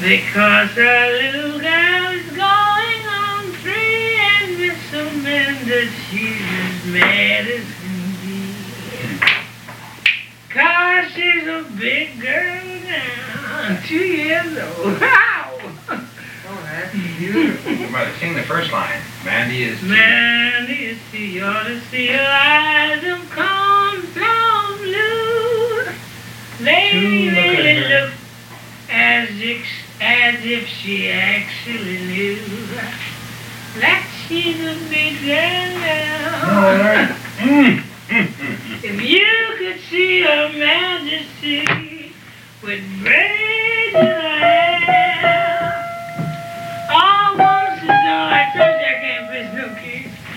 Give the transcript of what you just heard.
Because our little girl is going on free and with so many that she's as mad as can be. 'Cause she's a big girl now, 2 years old. Wow! Oh, that's beautiful. Brother, sing the first line. Mandy is... Mandy is you ought to see her eyes of cornflower blue. They really look as if she actually knew that she's a big girl now. If you could see her majesty with braids